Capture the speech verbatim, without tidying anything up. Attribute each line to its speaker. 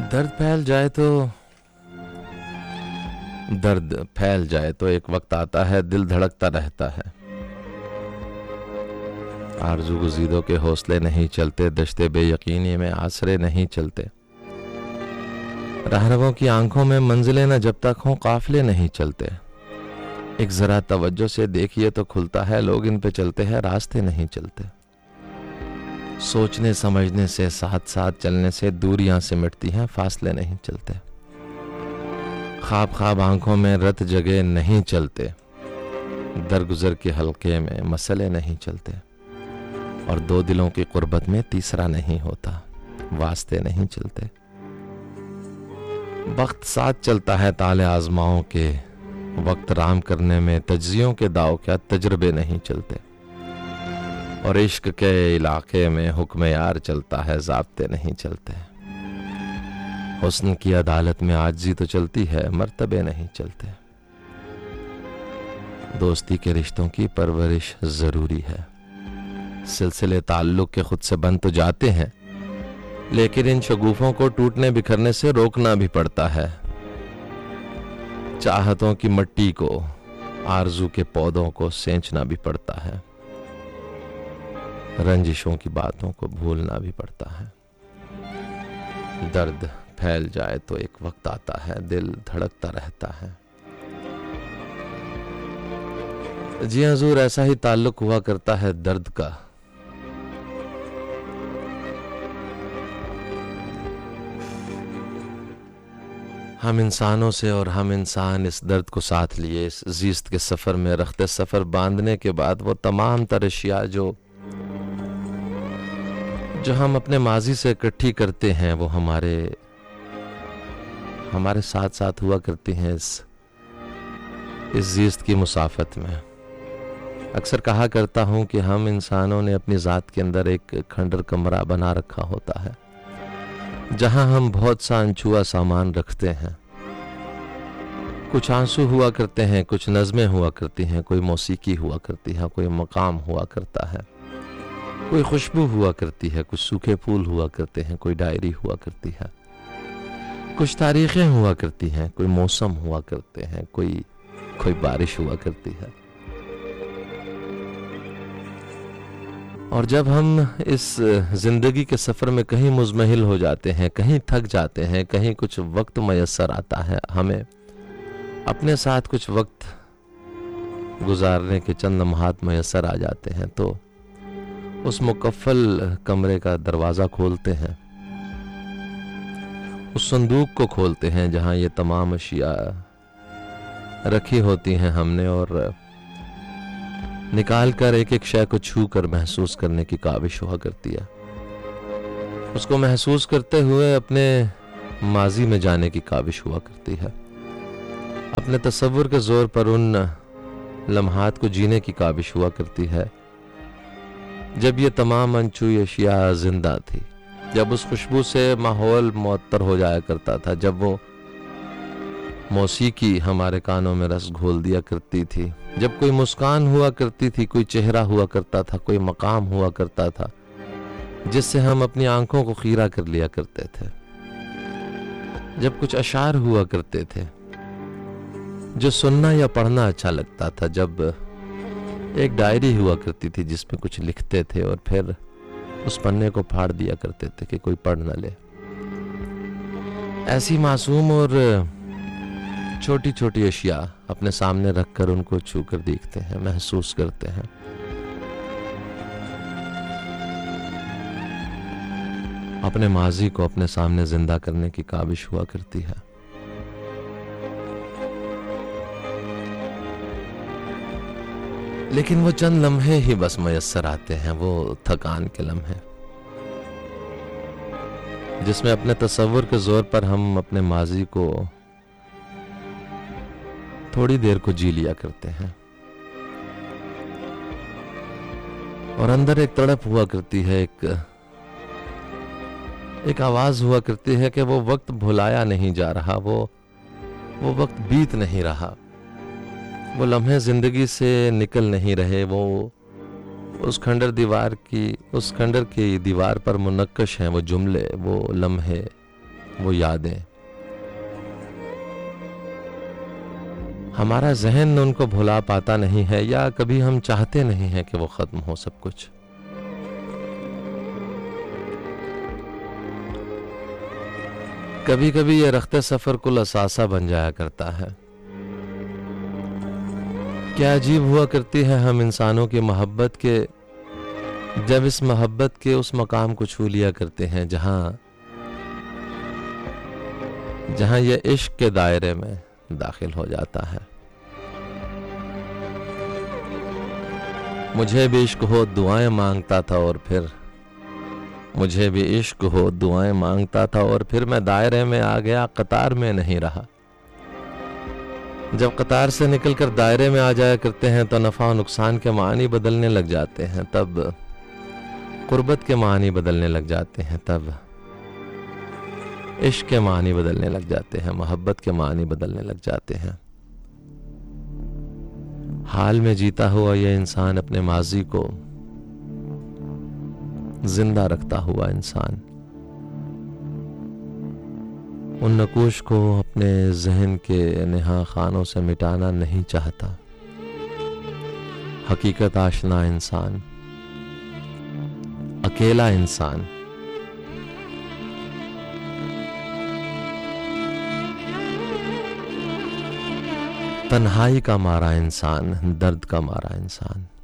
Speaker 1: दर्द फैल जाए तो दर्द फैल जाए तो एक वक्त आता है दिल धड़कता रहता है। आरज़ू गुज़ीदों के हौसले नहीं चलते, दश्ते बेयकीनी में आसरे नहीं चलते। राहरवों की आंखों में मंजिलें न जब तक हों काफिले नहीं चलते। एक जरा तवज्जो से देखिए तो खुलता है, लोग इन पे चलते हैं रास्ते नहीं चलते। सोचने समझने से साथ साथ चलने से दूरियां से मिटती हैं, फासले नहीं चलते। ख्वाब ख्वाब आंखों में रत जगे नहीं चलते, दरगुजर के हल्के में मसले नहीं चलते। और दो दिलों की कुर्बत में तीसरा नहीं होता, वास्ते नहीं चलते। वक्त साथ चलता है ताले आजमाओं के, वक्त राम करने में तज्जियों के दाव क्या तजर्बे नहीं चलते। और इश्क के इलाके में हुक्म यार चलता है, ज़ाब्ते नहीं चलते। हुस्न की अदालत में आजिज़ी तो चलती है, मर्तबे नहीं चलते। दोस्ती के रिश्तों की परवरिश जरूरी है, सिलसिले ताल्लुक के खुद से बन तो जाते हैं, लेकिन इन शगुफों को टूटने बिखरने से रोकना भी पड़ता है। चाहतों की मट्टी को, आरजू के पौधों को सेंचना भी पड़ता है। रंजिशों की बातों को भूलना भी पड़ता है। दर्द फैल जाए तो एक वक्त आता है दिल धड़कता रहता है। जी हजूर, ऐसा ही ताल्लुक हुआ करता है दर्द का। हम इंसानों से और हम इंसान इस दर्द को साथ लिए इस जीस्त के सफर में रखते सफर बांधने के बाद वो तमाम तरशिया जो जो हम अपने माजी से इकट्ठी करते हैं वो हमारे हमारे साथ साथ हुआ करती हैं इस इस जीस्त की मुसाफत में। अक्सर कहा करता हूं कि हम इंसानों ने अपनी ज़ात के अंदर एक खंडर कमरा बना रखा होता है, जहां हम बहुत सा अनछुआ सामान रखते हैं। कुछ आंसू हुआ करते हैं, कुछ नज़में हुआ करती हैं, कोई मौसीकी हुआ करती है, कोई मकाम हुआ करता है, कोई खुशबू हुआ करती है, कुछ सूखे फूल हुआ करते हैं, कोई डायरी हुआ करती है, कुछ तारीखें हुआ करती हैं, कोई मौसम हुआ करते हैं, कोई कोई बारिश हुआ करती है। और जब हम इस जिंदगी के सफर में कहीं मुजमहिल हो जाते हैं, कहीं थक जाते हैं, कहीं कुछ वक्त मयस्सर आता है, हमें अपने साथ कुछ वक्त गुजारने के चंद लम्हात मयस्सर आ जाते हैं, तो उस मुकफ्फल कमरे का दरवाज़ा खोलते हैं, उस संदूक को खोलते हैं जहां ये तमाम अशिया रखी होती हैं हमने, और निकाल कर एक एक शय को छू कर महसूस करने की काविश हुआ करती है। उसको महसूस करते हुए अपने माजी में जाने की काविश हुआ करती है, अपने तसव्वुर के जोर पर उन लम्हात को जीने की काविश हुआ करती है जब ये तमाम अनछुई अशिया जिंदा थी, जब उस खुशबू से माहौल मुअत्तर हो जाया करता था, जब वो मौसीकी हमारे कानों में रस घोल दिया करती थी, जब कोई मुस्कान हुआ करती थी, कोई चेहरा हुआ करता था, कोई मकाम हुआ करता था जिससे हम अपनी आंखों को खीरा कर लिया करते थे, जब कुछ अशार हुआ करते थे जो सुनना या पढ़ना अच्छा लगता था, जब एक डायरी हुआ करती थी जिसमें कुछ लिखते थे और फिर उस पन्ने को फाड़ दिया करते थे कि कोई पढ़ न ले। ऐसी मासूम और छोटी छोटी अशिया अपने सामने रखकर उनको छू कर देखते हैं, महसूस करते हैं। अपने माजी को अपने सामने जिंदा करने की काविश हुआ करती है। लेकिन वो चंद लम्हे ही बस मयस्सर आते हैं, वो थकान के लम्हे जिसमें अपने तसव्वुर के जोर पर हम अपने माजी को थोड़ी देर को जी लिया करते हैं, और अंदर एक तड़प हुआ करती है, एक एक आवाज हुआ करती है कि वो वक्त भुलाया नहीं जा रहा, वो वो वक्त बीत नहीं रहा, वो लम्हे जिंदगी से निकल नहीं रहे, वो उस खंडर दीवार की उस खंडर की दीवार पर मुनक्कश हैं वो जुमले, वो लम्हे वो यादें, हमारा जहन उनको भुला पाता नहीं है, या कभी हम चाहते नहीं हैं कि वो खत्म हो सब कुछ। कभी कभी ये रख्ते सफर कुल असासा बन जाया करता है। क्या अजीब हुआ करती है हम इंसानों की मोहब्बत के, जब इस मोहब्बत के उस मकाम को छू लिया करते हैं जहां जहां ये इश्क के दायरे में दाखिल हो जाता है। मुझे भी इश्क हो दुआएं मांगता था और फिर मुझे भी इश्क हो दुआएं मांगता था और फिर मैं दायरे में आ गया, कतार में नहीं रहा। जब कतार से निकलकर दायरे में आ जाया करते हैं तो नफा और नुकसान के मानी बदलने लग जाते हैं, तब कुर्बत के मानी बदलने लग जाते हैं, तब इश्क के मानी बदलने लग जाते हैं, मोहब्बत के मानी बदलने लग जाते हैं। हाल में जीता हुआ यह इंसान अपने माजी को जिंदा रखता हुआ इंसान उन नकूश को अपने जहन के नेहा खानों से मिटाना नहीं चाहता। हकीकत आशना इंसान, अकेला इंसान, तन्हाई का मारा इंसान, दर्द का मारा इंसान।